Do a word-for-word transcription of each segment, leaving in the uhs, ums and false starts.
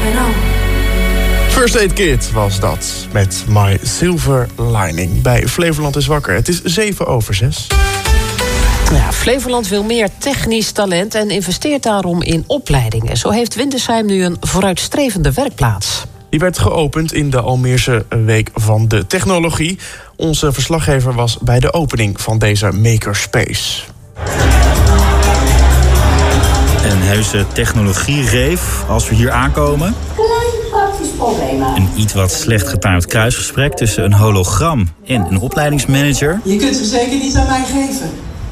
First Aid Kit was dat, met My Silver Lining. Bij Flevoland is wakker. Het is zeven over zes. Ja, Flevoland wil meer technisch talent en investeert daarom in opleidingen. Zo heeft Windesheim nu een vooruitstrevende werkplaats. Die werd geopend in de Almeerse Week van de Technologie. Onze verslaggever was bij de opening van deze makerspace. Een heuse technologie-reef als we hier aankomen. Een iets wat slecht getimed kruisgesprek tussen een hologram en een opleidingsmanager. Je kunt ze zeker niet aan mij geven.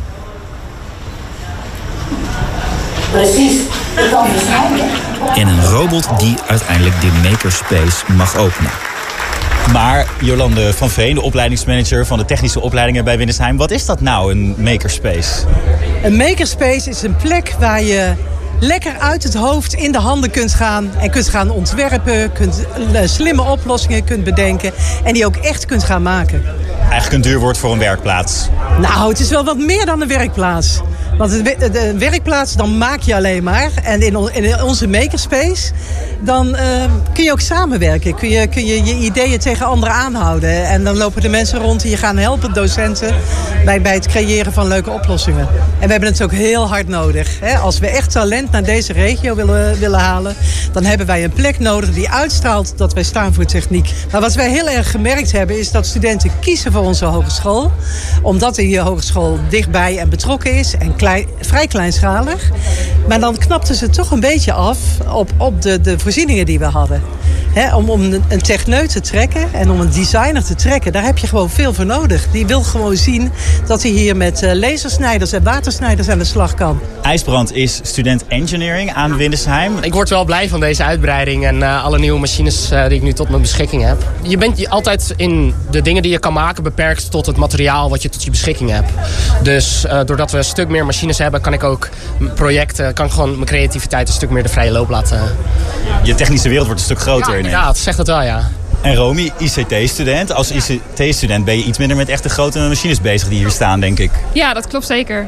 Precies, dat kan verschijnen. En een robot die uiteindelijk de makerspace mag openen. Maar Jolande van Veen, de opleidingsmanager van de technische opleidingen bij Windesheim. Wat is dat nou, een makerspace? Een makerspace is een plek waar je lekker uit het hoofd in de handen kunt gaan en kunt gaan ontwerpen, kunt slimme oplossingen kunt bedenken en die ook echt kunt gaan maken. Eigenlijk een duur woord voor een werkplaats. Nou, het is wel wat meer dan een werkplaats. Want een werkplaats, dan maak je alleen maar. En in, on, in onze makerspace, dan uh, kun je ook samenwerken. Kun je, kun je je ideeën tegen anderen aanhouden. En dan lopen de mensen rond die je gaan helpen, docenten, bij, bij het creëren van leuke oplossingen. En we hebben het ook heel hard nodig. Hè? Als we echt talent naar deze regio willen, willen halen, dan hebben wij een plek nodig die uitstraalt dat wij staan voor techniek. Maar wat wij heel erg gemerkt hebben, is dat studenten kiezen voor onze hogeschool. Omdat die hogeschool dichtbij en betrokken is en klein, vrij kleinschalig. Maar dan knapten ze toch een beetje af op, op de, de voorzieningen die we hadden. He, om, om een techneut te trekken en om een designer te trekken, daar heb je gewoon veel voor nodig. Die wil gewoon zien dat hij hier met uh, lasersnijders en watersnijders aan de slag kan. IJsbrand is student engineering aan Windesheim. Ik word wel blij van deze uitbreiding en uh, alle nieuwe machines uh, die ik nu tot mijn beschikking heb. Je bent je altijd in de dingen die je kan maken beperkt tot het materiaal wat je tot je beschikking hebt. Dus uh, doordat we een stuk meer machines hebben, kan ik ook projecten, kan ik gewoon mijn creativiteit een stuk meer de vrije loop laten. Je technische wereld wordt een stuk groter. Ja, inderdaad, zegt het wel, ja. En Romy, I C T-student. Als I C T-student ben je iets minder met echte grote machines bezig die hier staan, denk ik. Ja, dat klopt zeker.